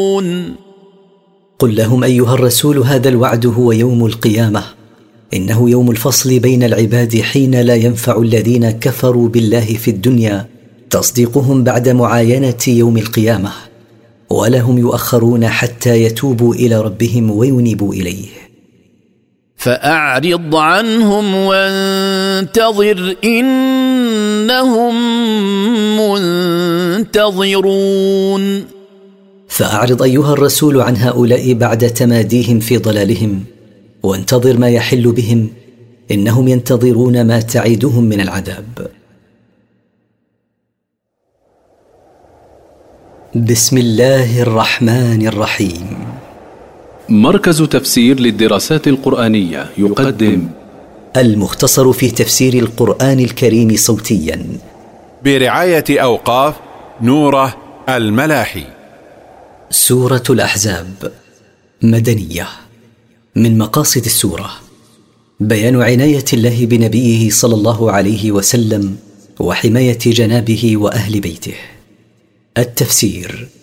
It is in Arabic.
قل لهم أيها الرسول هذا الوعد هو يوم القيامة، إنه يوم الفصل بين العباد، حين لا ينفع الذين كفروا بالله في الدنيا تصديقهم بعد معاينة يوم القيامة، ولا هم يؤخرون حتى يتوبوا إلى ربهم وينيبوا إليه. فأعرض عنهم وانتظر إنهم منتظرون. فأعرض أيها الرسول عن هؤلاء بعد تماديهم في ضلالهم، وانتظر ما يحل بهم، إنهم ينتظرون ما تعيدهم من العذاب. بسم الله الرحمن الرحيم. مركز تفسير للدراسات القرآنية يقدم المختصر في تفسير القرآن الكريم صوتيا برعاية أوقاف نوره الملاحي. سورة الأحزاب مدنية. من مقاصد السورة بيان عناية الله بنبيه صلى الله عليه وسلم وحماية جنابه وأهل بيته. التفسير: